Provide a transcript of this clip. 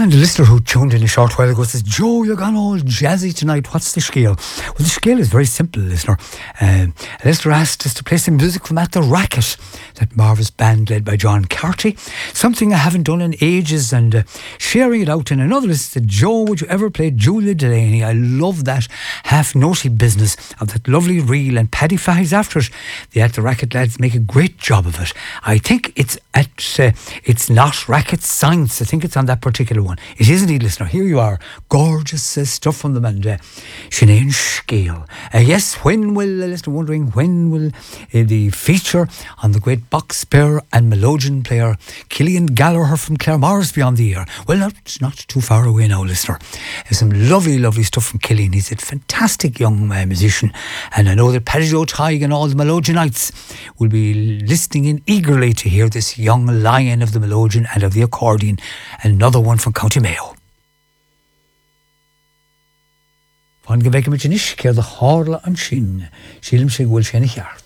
And the listener who tuned in a short while ago says, Joe, you're gone all jazzy tonight. What's the scale? Well, the scale is very simple, listener. A listener asked us to play some music from At the Racket, that marvellous band led by John Carty. Something I haven't done in ages, and sharing it out in another list said, Joe, would you ever play Julia Delaney? I love that half-naughty business of that lovely reel, and Paddy Fahey's after it. The At the Racket lads make a great job of it. I think it's not Racket Science. I think it's on that particular one. It is indeed, listener. Here you are. Gorgeous stuff from them, and Sinead Scale. Yes, when will, listener, wondering, when will the feature on the great box player and melodeon player Killian Gallagher from Claremorris be on the air? Well, not too far away now, listener. There's some lovely, lovely stuff from Killian. He's a fantastic young musician, and I know that Paddy Joe Tighe and all the melodeonites will be listening in eagerly to hear this young lion of the melodeon and of the accordion, another one from County Mayo. Van Geveke met je nish, keer de horle am shin, shilm sig wil shen